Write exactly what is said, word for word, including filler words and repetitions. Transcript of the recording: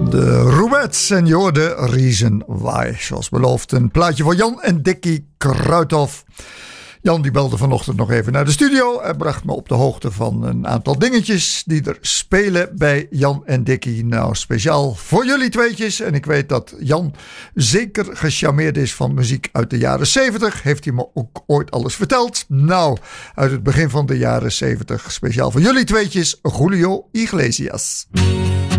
De Rouettes en je hoorde Reason Why. Zoals beloofd een plaatje voor Jan en Dickie Kruithof. Jan die belde vanochtend nog even naar de studio en bracht me op de hoogte van een aantal dingetjes die er spelen bij Jan en Dickie. Nou, speciaal voor jullie tweetjes. En ik weet dat Jan zeker gecharmeerd is van muziek uit de jaren zeventig. Heeft hij me ook ooit alles verteld? Nou, uit het begin van de jaren zeventig. Speciaal voor jullie tweetjes, Julio Iglesias.